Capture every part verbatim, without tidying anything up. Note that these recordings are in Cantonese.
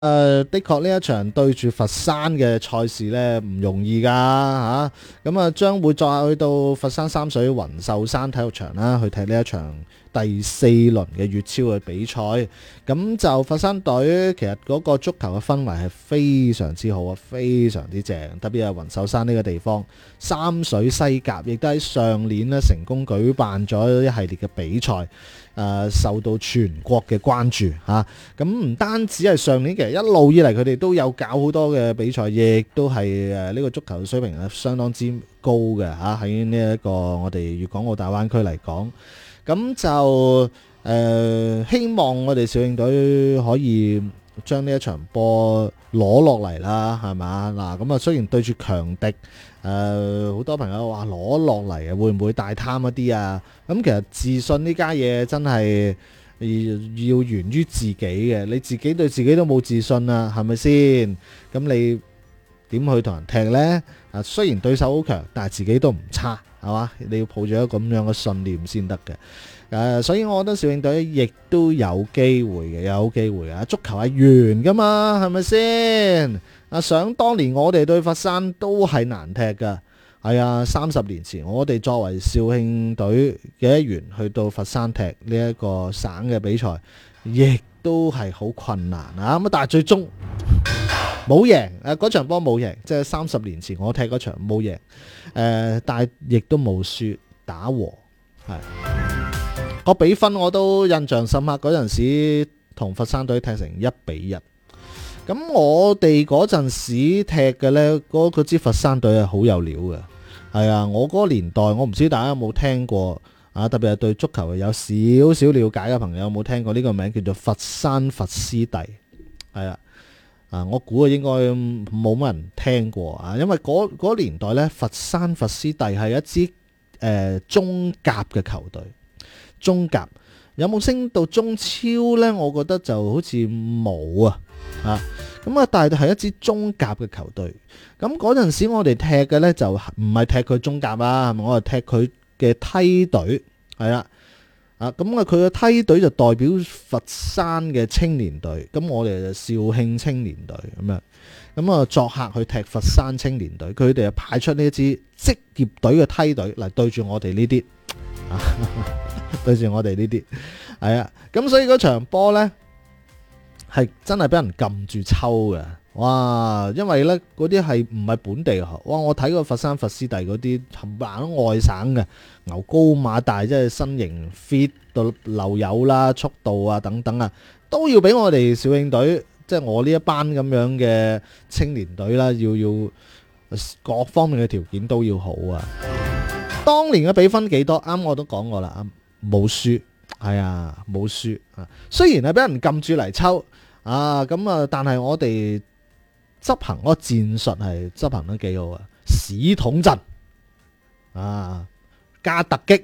誒，的確呢一場對住佛山嘅賽事呢唔容易噶吓，咁啊將會再去到佛山三水雲壽山體育場啦，去踢呢一場第四輪嘅粵超嘅比賽。咁就佛山隊其實嗰個足球嘅氛圍係非常之好啊，非常之正，特別係雲壽山呢個地方，三水西甲亦都喺上年呢成功舉辦咗一系列嘅比賽。誒、呃、受到全國嘅關注嚇，咁、啊、唔單止係上年，其實一路以嚟佢哋都有搞好多嘅比賽，亦都係誒呢個足球水平係相當之高嘅嚇，喺呢一個我哋粵港澳大灣區嚟講，咁就誒、呃、希望我哋肇慶隊可以將呢一場波攞落嚟啦，係嘛嗱？咁啊雖然對住強敵。誒好、呃、多朋友話攞落嚟啊，會唔會大貪一啲啊？咁其實自信呢家嘢真係要源於自己嘅，你自己對自己都冇自信啊，係咪先？咁你點去同人踢呢？啊，雖然對手好強，但係自己都唔差，係嘛？你要抱住一個咁樣嘅信念先得嘅。誒、呃，所以我覺得肇慶隊亦都有機會嘅，有機會啊！足球係圓噶嘛，係咪先？啊！想當年我哋對佛山都係難踢㗎，係啊！三十年前我哋作為肇慶隊嘅一員去到佛山踢呢一個省嘅比賽，亦都係好困難啊！咁但係最終冇贏，誒嗰場波冇贏，即係三十年前我踢嗰場冇贏，誒但係亦都冇輸，打和係個比分我都印象深刻，嗰陣時同佛山隊踢成一比一。咁我哋嗰陣時踢嘅呢，嗰嗰支佛山隊係好有料嘅，係啊！我嗰個年代，我唔知大家有冇聽過啊？特別係對足球有少少了解嘅朋友，有冇聽過呢個名叫做佛山佛師弟？係啊，啊我估啊應該冇乜人聽過啊，因為嗰嗰年代呢，佛山佛師弟係一支誒、呃、中甲嘅球隊，中甲有冇升到中超呢？我覺得就好似冇啊。啊，咁啊，但係係一支中甲嘅球隊。咁嗰陣時我哋踢嘅呢，就唔係踢佢中甲啦，係咪？我係踢佢嘅梯隊，係啦。啊，咁啊，佢嘅梯隊就代表佛山嘅青年隊，咁我哋就肇慶青年隊咁樣。咁啊，作客去踢佛山青年隊，佢哋就派出呢一支職業隊嘅梯隊嚟對住我哋呢啲，啊，對住我哋呢啲，係啊。咁所以嗰場波呢，係真係俾人撳住抽嘅，哇！因為呢嗰啲係唔係本地嘅，哇！我睇過佛山佛師弟嗰啲冚唪唥都外省嘅，牛高馬大，即係身形 fit 到漏油啦、速度啊等等啊，都要俾我哋肇慶隊，即係我呢一班咁樣嘅青年隊啦，要要各方面嘅條件都要好啊。當年嘅比分幾多？啱我都講過啦，冇輸，係啊，冇輸啊。雖然係俾人撳住嚟抽。啊，咁啊，但係我哋執行嗰個戰術係執行得幾好啊！屎桶陣啊，加突擊，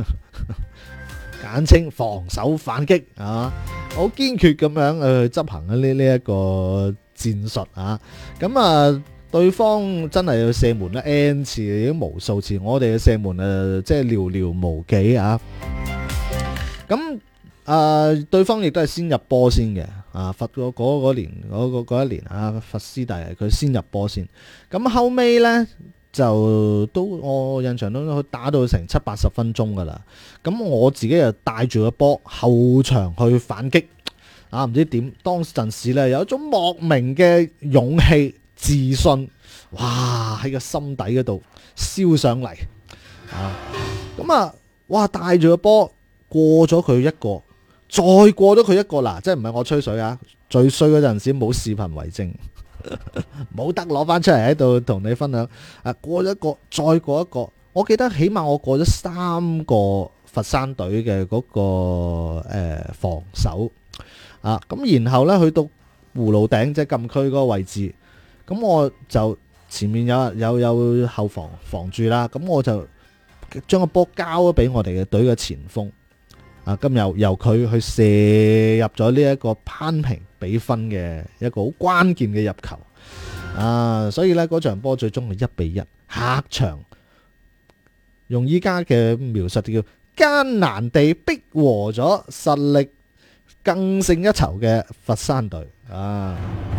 簡稱防守反擊啊，好堅決咁樣去執行呢呢一個戰術啊！咁啊，對方真係要射門咧 N 次，已經無數次，我哋嘅射門誒，即係寥寥無幾啊！咁。誒、呃，對方亦都係先入波先嘅，啊，佛嗰嗰年嗰嗰一年啊，佛師弟佢先入波先，咁後尾呢，就都我印象中都打到成七八十分鐘噶啦，咁我自己就帶住個波後場去反擊，啊，唔知點當陣時呢，有一種莫名嘅勇氣自信，哇喺個心底嗰度燒上嚟，啊，咁啊，哇帶住個波過咗佢一個。再過咗佢一個啦，即係唔係我吹水啊！最衰嗰陣時冇視頻為證，冇得攞翻出嚟喺度同你分享。啊，過咗一個，再過一個，我記得起碼我過咗三個佛山隊嘅嗰個誒、呃、防守啊，咁然後呢，去到葫蘆頂即係禁區嗰個位置，咁我就前面有有有後防防住啦，咁我就將個波交咗俾我哋嘅隊嘅前鋒。啊！咁由由佢去射入咗呢一個攀平比分嘅一個好關鍵嘅入球啊！所以呢嗰場波最終係一比一，客場用依家嘅描述叫艱難地逼和咗實力更勝一籌嘅佛山隊啊！